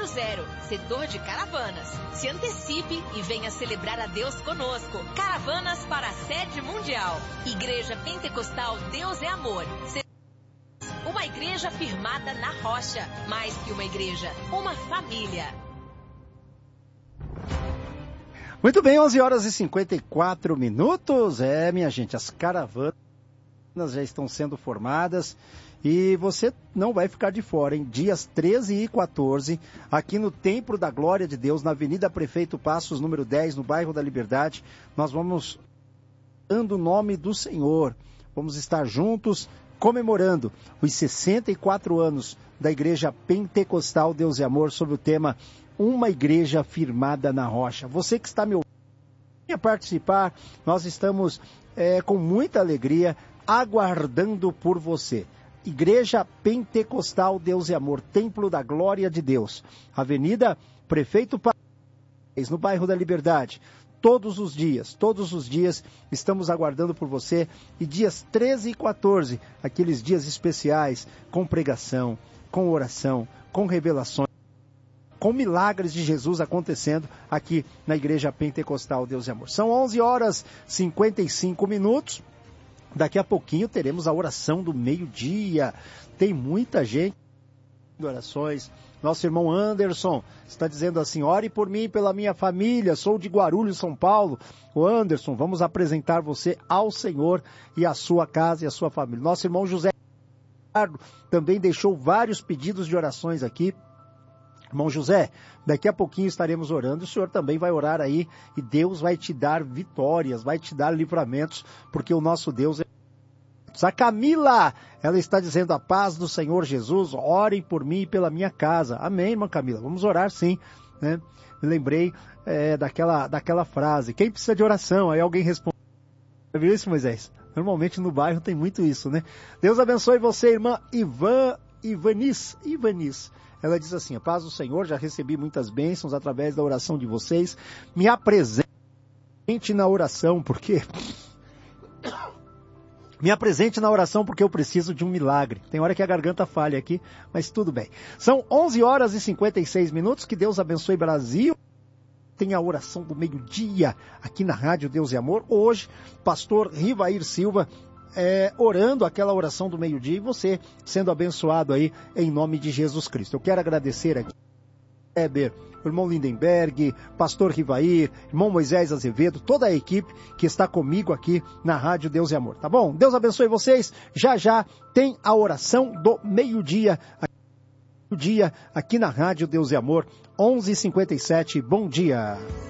4.0, setor de caravanas. Se antecipe e venha celebrar a Deus conosco. Caravanas para a sede mundial. Igreja Pentecostal Deus é Amor. Uma igreja firmada na rocha. Mais que uma igreja, uma família. Muito bem, 11 horas e 54 minutos. Minha gente, as caravanas já estão sendo formadas e você não vai ficar de fora, hein? Dias 13 e 14, aqui no Templo da Glória de Deus, na Avenida Prefeito Passos, número 10, no bairro da Liberdade. Nós vamos dando o nome do Senhor. Vamos estar juntos comemorando os 64 anos da Igreja Pentecostal Deus e Amor, sob o tema Uma Igreja Firmada na Rocha. Você que está me ouvindo, venha participar, nós estamos com muita alegria aguardando por você. Igreja Pentecostal Deus e Amor, Templo da Glória de Deus, Avenida Prefeito Passos, no bairro da Liberdade. Todos os dias estamos aguardando por você. E dias 13 e 14, aqueles dias especiais, com pregação, com oração, com revelações, com milagres de Jesus acontecendo aqui na Igreja Pentecostal Deus e Amor. São 11 horas e 55 minutos. Daqui a pouquinho teremos a oração do meio-dia. Tem muita gente de orações. Nosso irmão Anderson está dizendo assim: ore por mim e pela minha família, sou de Guarulhos, São Paulo. O Anderson, vamos apresentar você ao Senhor e a sua casa e a sua família. Nosso irmão José também deixou vários pedidos de orações aqui. Irmão José, daqui a pouquinho estaremos orando, o senhor também vai orar aí e Deus vai te dar vitórias, vai te dar livramentos, porque o nosso Deus é... A Camila, ela está dizendo: a paz do Senhor Jesus, orem por mim e pela minha casa. Amém, irmã Camila, vamos orar sim, né? Me lembrei daquela frase: quem precisa de oração? Aí alguém responde. Viu isso, Moisés? Normalmente no bairro tem muito isso, né? Deus abençoe você, irmã Ivanis. Ela diz assim: a paz do Senhor, já recebi muitas bênçãos através da oração de vocês. Me apresente na oração, porque... Me apresente na oração porque eu preciso de um milagre. Tem hora que a garganta falha aqui, mas tudo bem. São 11 horas e 56 minutos. Que Deus abençoe Brasil. Tem a oração do meio-dia aqui na Rádio Deus e Amor. Hoje, pastor Rivair Silva orando aquela oração do meio-dia e você sendo abençoado aí em nome de Jesus Cristo. Eu quero agradecer aqui o irmão Lindenberg, pastor Rivair, irmão Moisés Azevedo, toda a equipe que está comigo aqui na Rádio Deus e Amor, tá bom? Deus abençoe vocês. Já tem a oração do meio-dia aqui na Rádio Deus e Amor, 11h57. Bom dia.